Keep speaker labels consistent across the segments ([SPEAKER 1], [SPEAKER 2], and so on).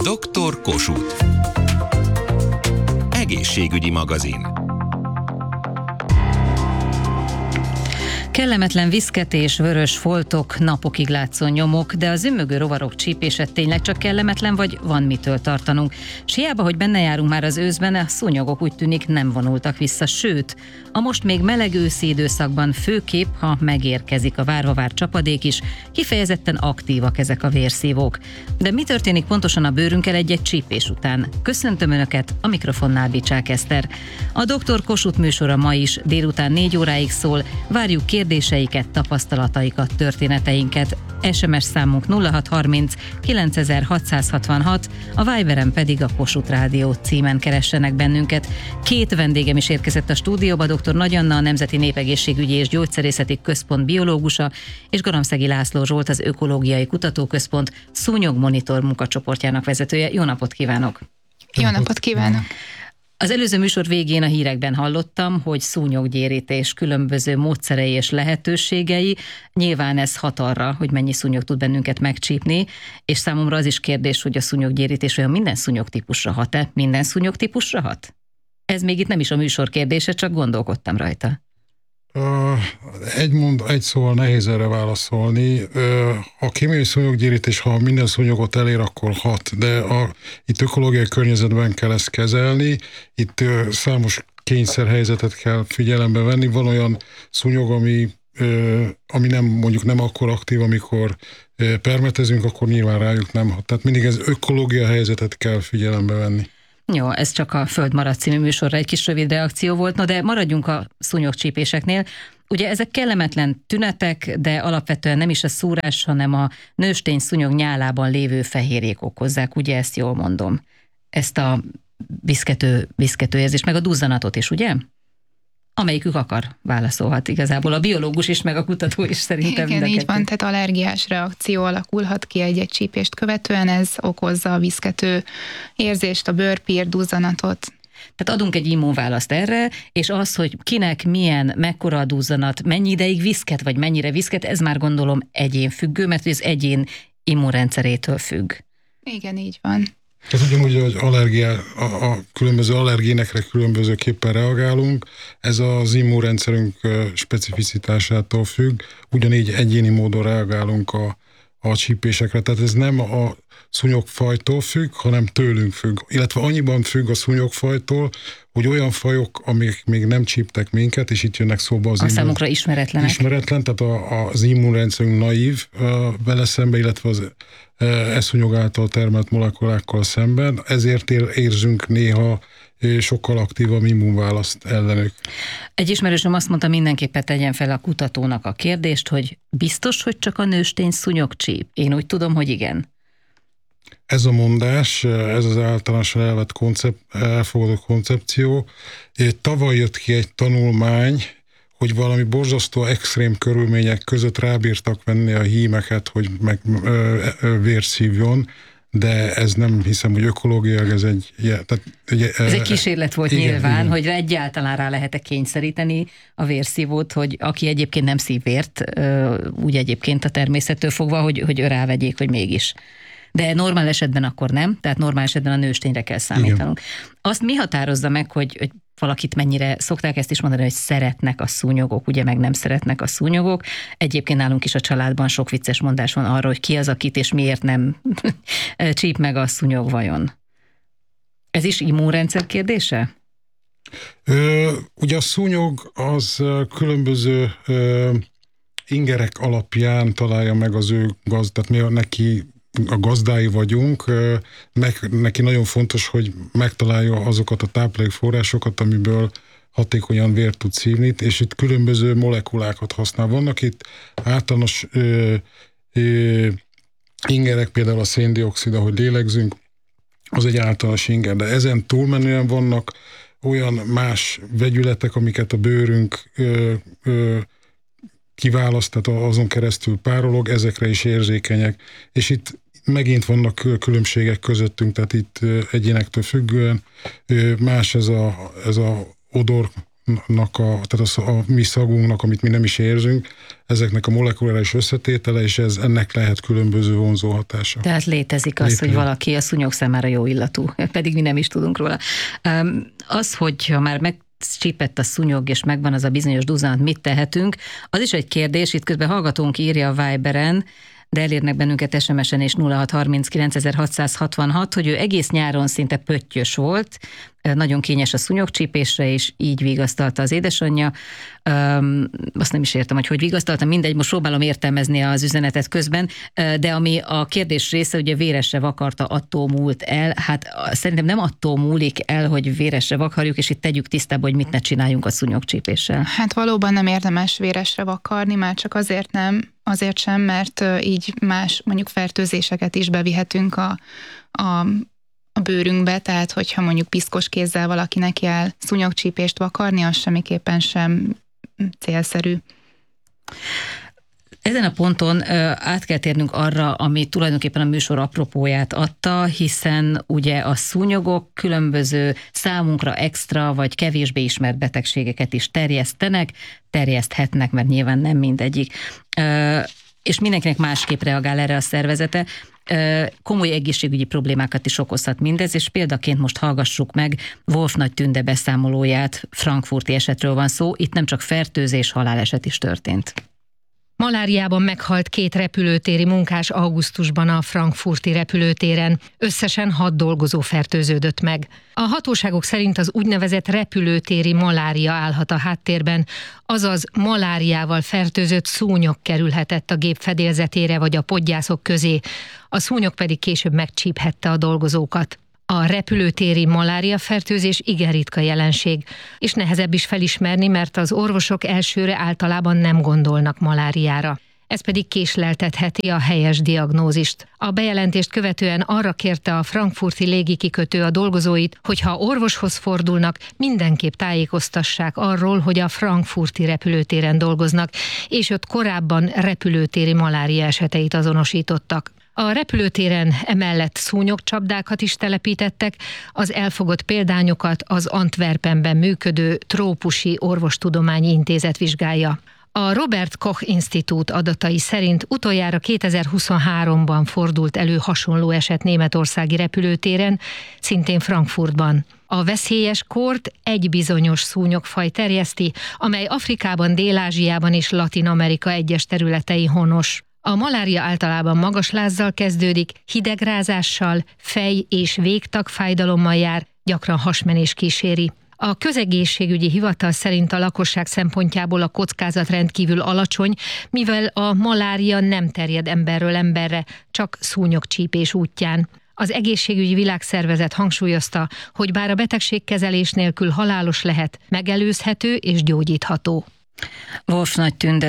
[SPEAKER 1] Dr. Kossuth. Egészségügyi magazin.
[SPEAKER 2] Kellemetlen viszketés, vörös foltok, napokig látszó nyomok, de a zümmögő rovarok csípése tényleg csak kellemetlen, vagy van mitől tartanunk? S hiába, hogy benne járunk már az őszben, a szúnyogok úgy tűnik nem vonultak vissza, sőt, a most még meleg őszi időszakban főképp, ha megérkezik a várva várt csapadék is, kifejezetten aktívak ezek a vérszívók. De mi történik pontosan a bőrünkkel egy-egy csípés után? Köszöntöm Önöket, a mikrofonnál Bicsák Eszter. A Dr. Kossuth műsora ma is délután 4 óráig szól, várjuk kérdéseiket, tapasztalataikat, történeteinket. SMS számunk 0630 9666, a Viberen pedig a Kossuth Rádió címen keressenek bennünket. Két vendégem is érkezett a stúdióba, dr. Nagy Anna, a Nemzeti Népegészségügyi és Gyógyszerészeti Központ biológusa, és Garamszegi László Zsolt, az Ökológiai Kutatóközpont szúnyogmonitor munkacsoportjának vezetője. Jó napot kívánok!
[SPEAKER 3] Jó napot kívánok!
[SPEAKER 2] Az előző műsor végén a hírekben hallottam, hogy szúnyoggyérítés különböző módszerei és lehetőségei. Nyilván ez hat arra, hogy mennyi szúnyog tud bennünket megcsípni, és számomra az is kérdés, hogy a szúnyoggyérítés olyan minden szúnyogtípusra hat-e? Minden szúnyogtípusra hat? Ez még itt nem is a műsor kérdése, csak gondolkodtam rajta.
[SPEAKER 4] Egy szóval nehéz erre válaszolni. A kémiai szúnyoggyérítés, ha minden szúnyogot elér, akkor hat, de itt ökológiai környezetben kell ezt kezelni. Itt számos kényszerhelyzetet kell figyelembe venni. Van olyan szúnyog, ami nem akkor aktív, amikor permetezünk, akkor nyilván rájuk nem hat. Tehát mindig ez ökológiai helyzetet kell figyelembe venni.
[SPEAKER 2] Jó, ez csak a Föld marad című műsorra egy kis rövid reakció volt, no de maradjunk a szúnyogcsípéseknél. Ugye ezek kellemetlen tünetek, de alapvetően nem is a szúrás, hanem a nőstény szúnyog nyálában lévő fehérjék okozzák, ugye ezt jól mondom? Ezt a viszkető érzést, meg a duzzanatot is, ugye? Amelyikük akar, válaszolhat igazából. A biológus is, meg a kutató is szerintem.
[SPEAKER 3] Igen, így van, tehát allergiás reakció alakulhat ki egy csípést követően, ez okozza a viszkető érzést, a bőrpír, duzzanatot.
[SPEAKER 2] Tehát adunk egy immunválaszt erre, és az, hogy kinek milyen, mekkora a duzzanat, mennyi ideig viszket, vagy mennyire viszket, ez már gondolom egyénfüggő, mert az egyén immunrendszerétől függ.
[SPEAKER 3] Igen, így van.
[SPEAKER 4] Tehát ugyanúgy, hogy a különböző allergénekre különbözőképpen reagálunk, ez az immunrendszerünk specificitásától függ, ugyanígy egyéni módon reagálunk a csípésekre, tehát ez nem a szúnyogfajtól függ, hanem tőlünk függ, illetve annyiban függ a szúnyogfajtól, hogy olyan fajok, amik még nem csíptek minket, és itt jönnek szóba az
[SPEAKER 2] számukra ismeretlenek.
[SPEAKER 4] Ismeretlen, tehát az immunrendszerünk naív vele szemben, illetve az eszúnyog által termelt molekulákkal szemben, ezért érzünk néha sokkal aktívabb immunválaszt ellenük.
[SPEAKER 2] Egy ismerősöm azt mondta, mindenképpen tegyen fel a kutatónak a kérdést, hogy biztos, hogy csak a nőstény szúnyog csíp? Én úgy tudom, hogy igen.
[SPEAKER 4] Ez a mondás, ez az általánosan elfogadott koncepció. Tavaly jött ki egy tanulmány, hogy valami borzasztó extrém körülmények között rábírtak venni a hímeket, hogy vért szívjon, de ez nem hiszem, hogy ökológiailag ez egy...
[SPEAKER 2] Ez egy kísérlet volt, igen, nyilván, igen. Hogy egyáltalán rá lehet-e kényszeríteni a vérszívót, hogy aki egyébként nem szív vért, úgy egyébként a természettől fogva, hogy rávegyék, hogy mégis. De normál esetben akkor nem, tehát normál esetben a nőstényre kell számítanunk. Igen. Azt mi határozza meg, hogy valakit mennyire szokták ezt is mondani, hogy szeretnek a szúnyogok, ugye meg nem szeretnek a szúnyogok. Egyébként nálunk is a családban sok vicces mondás van arról, hogy ki az, akit és miért nem csíp meg a szúnyog vajon. Ez is immunrendszer kérdése?
[SPEAKER 4] Ugye a szúnyog az különböző ingerek alapján találja meg az ő tehát mi neki a gazdái vagyunk, neki nagyon fontos, hogy megtalálja azokat a táplálékforrásokat, amiből hatékonyan vért tud szívni, és itt különböző molekulákat használ. Vannak itt általános ingerek, például a széndioxid, ahogy lélegzünk, az egy általános inger, de ezen túlmenően vannak olyan más vegyületek, amiket a bőrünk kiválaszt, tehát azon keresztül párolog, ezekre is érzékenyek. És itt megint vannak különbségek közöttünk, tehát itt egyénektől függően más ez a odor tehát a mi szagunknak, amit mi nem is érzünk, ezeknek a molekuláris összetétele, és ennek lehet különböző vonzó hatása.
[SPEAKER 2] Tehát létezik az, hogy valaki a szúnyog számára jó illatú, pedig mi nem is tudunk róla. Az, hogyha már megcsípett a szúnyog, és megvan az a bizonyos duzzanat, mit tehetünk, az is egy kérdés, itt közben hallgatónk írja a Viberen, de elérnek bennünket SMS-en és 0639 hogy ő egész nyáron szinte pöttyös volt, nagyon kényes a szúnyogcsípésre, és így vigasztalta az édesanyja. Azt nem is értem, hogy vigasztalta, mindegy, most próbálom értelmezni az üzenetet közben, de ami a kérdés része, ugye véresre vakarta, attól múlt el. Hát szerintem nem attól múlik el, hogy véresre vakarjuk, és itt tegyük tisztába, hogy mit ne csináljunk a szúnyogcsípéssel.
[SPEAKER 3] Hát valóban nem érdemes véresre vakarni, már csak azért sem, mert így más mondjuk fertőzéseket is bevihetünk a bőrünkbe, tehát hogyha mondjuk piszkos kézzel valakinek kell szúnyogcsípést vakarni, az semmiképpen sem célszerű.
[SPEAKER 2] Ezen a ponton át kell térnünk arra, ami tulajdonképpen a műsor apropóját adta, hiszen ugye a szúnyogok különböző számunkra extra vagy kevésbé ismert betegségeket is terjeszthetnek, mert nyilván nem mindegyik. És mindenkinek másképp reagál erre a szervezete. Komoly egészségügyi problémákat is okozhat mindez, és példaként most hallgassuk meg Wolf Nagy Tünde beszámolóját, frankfurti esetről van szó, itt nem csak fertőzés, haláleset is történt.
[SPEAKER 5] Maláriában meghalt 2 repülőtéri munkás augusztusban a frankfurti repülőtéren. Összesen 6 dolgozó fertőződött meg. A hatóságok szerint az úgynevezett repülőtéri malária állhat a háttérben, azaz maláriával fertőzött szúnyog kerülhetett a gép fedélzetére vagy a podgyászok közé, a szúnyog pedig később megcsíphette a dolgozókat. A repülőtéri maláriafertőzés igen ritka jelenség, és nehezebb is felismerni, mert az orvosok elsőre általában nem gondolnak maláriára. Ez pedig késleltetheti a helyes diagnózist. A bejelentést követően arra kérte a frankfurti légikikötő a dolgozóit, hogy ha orvoshoz fordulnak, mindenképp tájékoztassák arról, hogy a frankfurti repülőtéren dolgoznak, és ott korábban repülőtéri malária eseteit azonosítottak. A repülőtéren emellett szúnyogcsapdákat is telepítettek, az elfogott példányokat az Antwerpenben működő Trópusi Orvostudományi Intézet vizsgálja. A Robert Koch Institute adatai szerint utoljára 2023-ban fordult elő hasonló eset németországi repülőtéren, szintén Frankfurtban. A veszélyes kórt egy bizonyos szúnyogfaj terjeszti, amely Afrikában, Dél-Ázsiában és Latin-Amerika egyes területein honos. A malária általában magas lázzal kezdődik, hidegrázással, fej- és végtagfájdalommal jár, gyakran hasmenés kíséri. A közegészségügyi hivatal szerint a lakosság szempontjából a kockázat rendkívül alacsony, mivel a malária nem terjed emberről emberre, csak szúnyogcsípés útján. Az Egészségügyi Világszervezet hangsúlyozta, hogy bár a betegség kezelés nélkül halálos lehet, megelőzhető és gyógyítható.
[SPEAKER 2] Wolf Nagy Tünde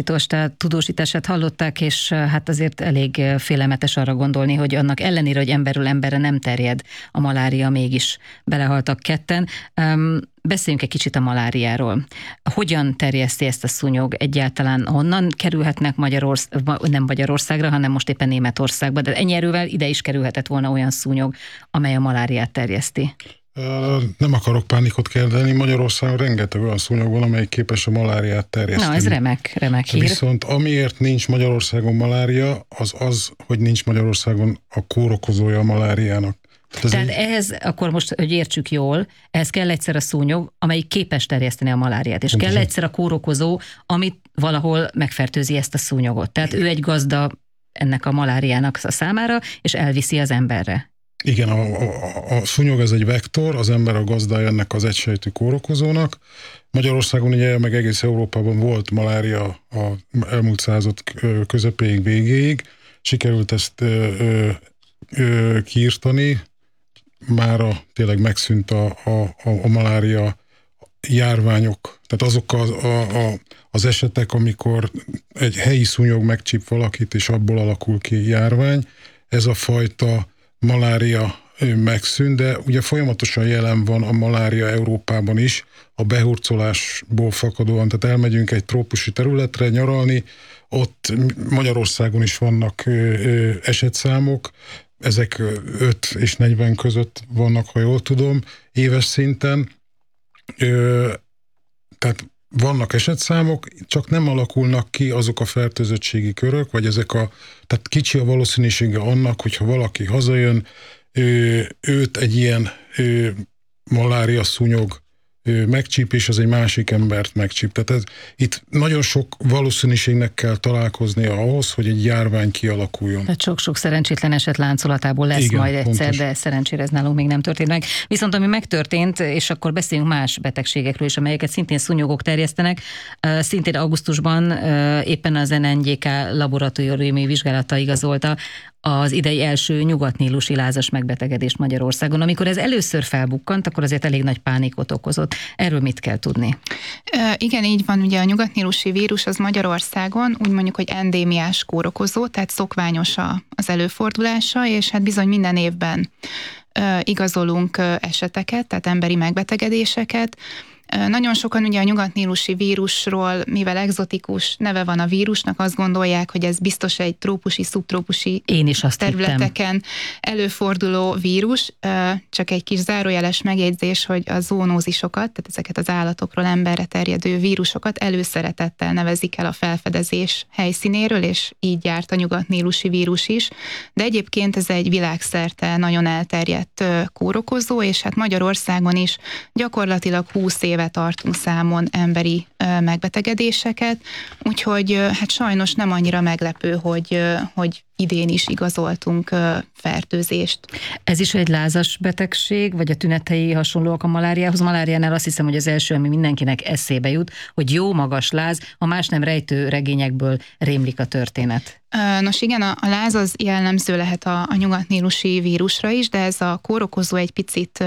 [SPEAKER 2] tudósítását hallották, és hát azért elég félelmetes arra gondolni, hogy annak ellenére, hogy emberről emberre nem terjed a malária, mégis belehaltak ketten. Beszéljünk egy kicsit a maláriáról. Hogyan terjeszti ezt a szúnyog egyáltalán? Honnan kerülhetnek nem Magyarországra, hanem most éppen Németországba, de ennyi erővel ide is kerülhetett volna olyan szúnyog, amely a maláriát terjeszti.
[SPEAKER 4] Nem akarok pánikot kelteni, Magyarországon rengeteg olyan szúnyog van, amely képes a maláriát terjeszteni.
[SPEAKER 2] Na, ez remek hír.
[SPEAKER 4] Viszont amiért nincs Magyarországon malária, az, hogy nincs Magyarországon a kórokozója a maláriának.
[SPEAKER 2] Tehát ehhez, akkor most, hogy értsük jól, ehhez kell egyszer a szúnyog, amelyik képes terjeszteni a maláriát, és kell egyszer a kórokozó, amit valahol megfertőzi ezt a szúnyogot. Tehát ő egy gazda ennek a maláriának a számára, és elviszi az emberre.
[SPEAKER 4] Igen, a szúnyog ez egy vektor, az ember a gazdája ennek az egysejtű kórokozónak. Magyarországon ugye, meg egész Európában volt malária a elmúlt század közepéig, végéig. Sikerült ezt kiirtani, mára tényleg megszűnt a malária járványok. Tehát azok az esetek, amikor egy helyi szúnyog megcsíp valakit, és abból alakul ki járvány, ez a fajta malária megszűnt, de ugye folyamatosan jelen van a malária Európában is, a behurcolásból fakadóan, tehát elmegyünk egy trópusi területre nyaralni, ott Magyarországon is vannak esetszámok, ezek 5 és 40 között vannak, ha jól tudom, éves szinten. tehát vannak esetszámok, csak nem alakulnak ki azok a fertőzöttségi körök, vagy tehát kicsi a valószínűsége annak, hogyha valaki hazajön, őt egy ilyen malária szúnyog megcsíp, és az egy másik embert megcsíp. Tehát itt nagyon sok valószínűségnek kell találkoznia ahhoz, hogy egy járvány kialakuljon.
[SPEAKER 2] Tehát sok-sok szerencsétlen eset láncolatából lesz majd egyszer, pontos. De szerencsére ez nálunk még nem történt meg. Viszont ami megtörtént, és akkor beszéljünk más betegségekről is, amelyeket szintén szúnyogok terjesztenek, szintén augusztusban éppen az NNGK laboratóriumi vizsgálata igazolta az idei első nyugatnílusi lázas megbetegedést Magyarországon. Amikor ez először felbukkant, akkor azért elég nagy pánikot okozott. Erről mit kell tudni?
[SPEAKER 3] Igen, így van. Ugye a nyugatnílusi vírus az Magyarországon úgy mondjuk, hogy endémiás kórokozó, tehát szokványos az előfordulása, és hát bizony minden évben igazolunk eseteket, tehát emberi megbetegedéseket. Nagyon sokan ugye a nyugatnílusi vírusról, mivel egzotikus neve van a vírusnak, azt gondolják, hogy ez biztos egy trópusi, szubtrópusi területeken előforduló vírus. Csak egy kis zárójeles megjegyzés, hogy a zoonózisokat, tehát ezeket az állatokról emberre terjedő vírusokat előszeretettel nevezik el a felfedezés helyszínéről, és így járt a nyugatnílusi vírus is. De egyébként ez egy világszerte nagyon elterjedt kórokozó, és hát Magyarországon is gyakorlatilag 20 éve tartunk számon emberi megbetegedéseket, úgyhogy hát sajnos nem annyira meglepő, hogy idén is igazoltunk fertőzést. Ez is egy lázas betegség, vagy a tünetei hasonlóak a maláriához? Maláriánál azt hiszem, hogy az első, ami mindenkinek eszébe jut, hogy jó magas láz, a más nem rejtő regényekből rémlik a történet. Nos igen, a láz az jellemző lehet a nyugatnílusi vírusra is, de ez a kórokozó egy picit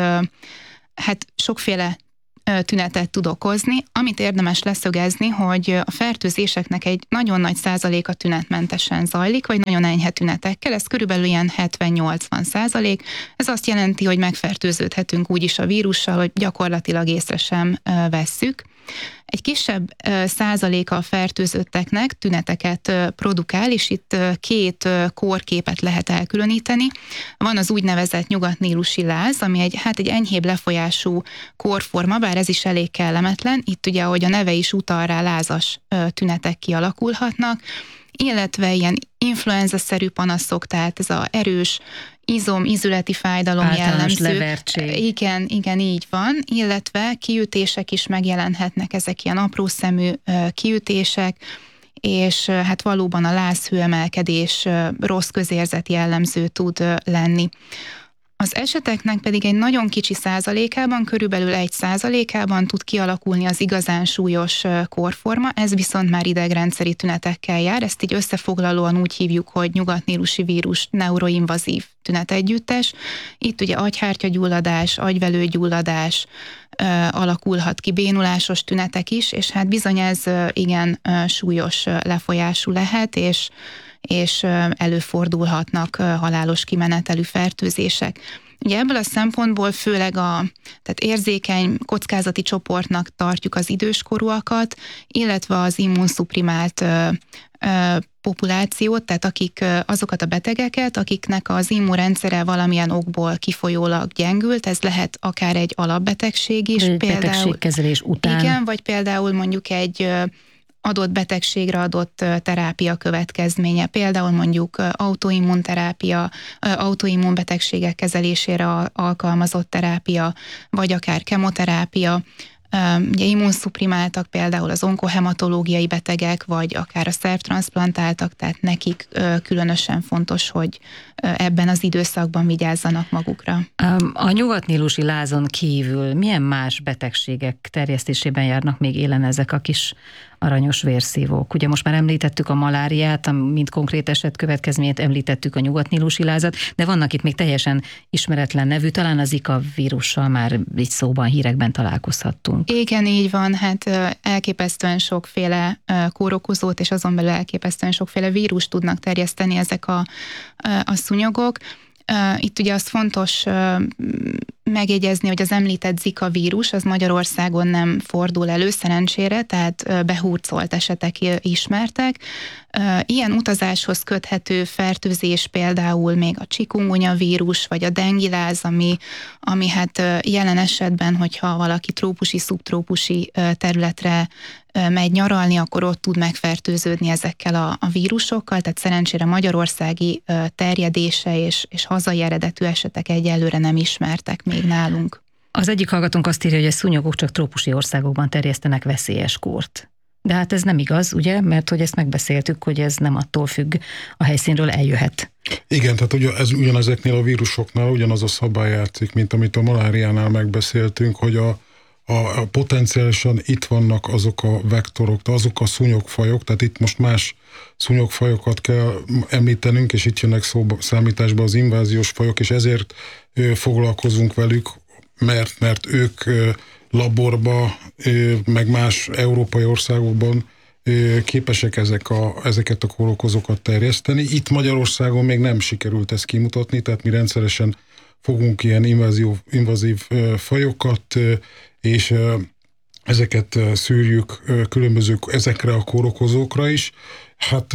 [SPEAKER 3] hát sokféle tünetet tud okozni. Amit érdemes leszögezni, hogy a fertőzéseknek egy nagyon nagy százaléka tünetmentesen zajlik, vagy nagyon enyhe tünetekkel, ez körülbelül ilyen 70-80%. Ez azt jelenti, hogy megfertőződhetünk úgyis a vírussal, hogy gyakorlatilag észre sem vesszük. Egy kisebb százaléka a fertőzötteknek tüneteket produkál, és itt két kórképet lehet elkülöníteni. Van az úgynevezett nyugatnílusi láz, ami egy enyhébb lefolyású kórforma, bár ez is elég kellemetlen. Itt ugye, ahogy a neve is utal rá, lázas tünetek kialakulhatnak, illetve ilyen influenza-szerű panaszok, tehát ez az erős izületi fájdalom
[SPEAKER 2] általános
[SPEAKER 3] jellemző.
[SPEAKER 2] levertség.
[SPEAKER 3] Igen, így van, illetve kiütések is megjelenhetnek, ezek ilyen aprószemű kiütések, és hát valóban a lázhőemelkedés rossz közérzet jellemző tud lenni. Az eseteknek pedig egy nagyon kicsi százalékában, körülbelül 1%-ában tud kialakulni az igazán súlyos kórforma, ez viszont már idegrendszeri tünetekkel jár, ezt így összefoglalóan úgy hívjuk, hogy nyugatnílusi vírus neuroinvazív tünetegyüttes. Itt ugye agyhártyagyulladás, agyvelőgyulladás alakulhat ki, bénulásos tünetek is, és hát bizony ez igen súlyos lefolyású lehet, és előfordulhatnak halálos kimenetelű fertőzések. Ugye ebből a szempontból főleg tehát érzékeny kockázati csoportnak tartjuk az időskorúakat, illetve az immunszuprimált populációt, tehát azokat a betegeket, akiknek az immunrendszere valamilyen okból kifolyólag gyengült, ez lehet akár egy alapbetegség is.
[SPEAKER 2] Betegségkezelés után.
[SPEAKER 3] Igen, vagy például mondjuk egy adott betegségre adott terápia következménye, például mondjuk autoimmunterápia, autoimmunbetegségek kezelésére alkalmazott terápia, vagy akár kemoterápia. Ugye immunszuprimáltak például az onkohematológiai betegek, vagy akár a szervtranszplantáltak, tehát nekik különösen fontos, hogy ebben az időszakban vigyázzanak magukra.
[SPEAKER 2] A nyugatnílusi lázon kívül milyen más betegségek terjesztésében járnak még élen ezek a kis aranyos vérszívók? Ugye most már említettük a maláriát, mint konkrét eset következményét, említettük a nyugatnílusi lázat, de vannak itt még teljesen ismeretlen nevű, talán a Zika vírussal már így szóban, hírekben találkozhattunk.
[SPEAKER 3] Igen, így van, hát elképesztően sokféle kórokozót, és azon belül elképesztően sokféle vírust tudnak terjeszteni ezek a szúnyogok. Itt ugye az fontos megjegyezni, hogy az említett Zika vírus az Magyarországon nem fordul elő szerencsére, tehát behurcolt esetek ismertek. Ilyen utazáshoz köthető fertőzés például még a chikungunya vírus, vagy a dengiláz, ami hát jelen esetben, hogyha valaki trópusi, szubtrópusi területre megy nyaralni, akkor ott tud megfertőződni ezekkel a vírusokkal, tehát szerencsére magyarországi terjedése és hazai eredetű esetek egyelőre nem ismertek még nálunk.
[SPEAKER 2] Az egyik hallgatónk azt írja, hogy a szúnyogok csak trópusi országokban terjesztenek veszélyes kórt. De hát ez nem igaz, ugye? Mert hogy ezt megbeszéltük, hogy ez nem attól függ, a helyszínről eljöhet.
[SPEAKER 4] Igen, tehát ugye ez ugyanezeknél a vírusoknál ugyanaz a szabály játszik, mint amit a maláriánál megbeszéltünk, hogy a potenciálisan itt vannak azok a vektorok, azok a szúnyogfajok, tehát itt most más szúnyogfajokat kell említenünk, és itt jönnek számításba az inváziós fajok, és ezért foglalkozunk velük, mert ők laborba, meg más európai országokban képesek ezeket a kórokozókat terjeszteni. Itt Magyarországon még nem sikerült ezt kimutatni, tehát mi rendszeresen fogunk ilyen invazív fajokat, és ezeket szűrjük különböző ezekre a kórokozókra is. Hát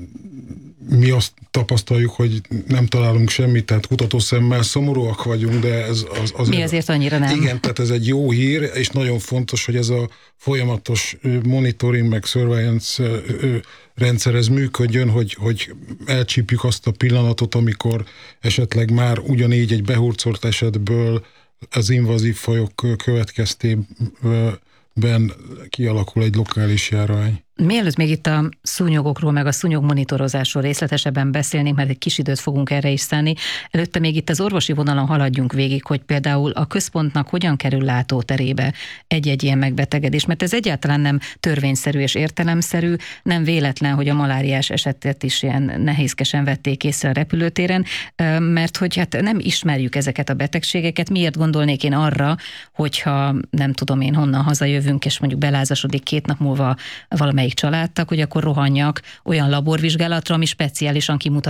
[SPEAKER 4] mi azt tapasztaljuk, hogy nem találunk semmit, tehát kutatószemmel szomorúak vagyunk, de ez az
[SPEAKER 2] mi azért annyira nem.
[SPEAKER 4] Igen, tehát ez egy jó hír, és nagyon fontos, hogy ez a folyamatos monitoring meg surveillance rendszer ez működjön, hogy elcsípjük azt a pillanatot, amikor esetleg már ugyanígy egy behurcolt esetből az invazív fajok következtében kialakul egy lokális járvány.
[SPEAKER 2] Mielőtt még itt a szúnyogokról, meg a szúnyogmonitorozásról részletesebben beszélnénk, mert egy kis időt fogunk erre is szállni, előtte még itt az orvosi vonalon haladjunk végig, hogy például a központnak hogyan kerül látóterébe egy-egy ilyen megbetegedés, mert ez egyáltalán nem törvényszerű és értelemszerű, nem véletlen, hogy a maláriás esetet is ilyen nehézkesen vették észre a repülőtéren, mert hogy hát nem ismerjük ezeket a betegségeket, miért gondolnék én arra, hogyha nem tudom én honnan hazajövünk, és mondjuk belázasodik 2 nap múlva valamelyik családtag, hogy akkor rohanjak olyan laborvizsgálatra, ami speciálisan kimutat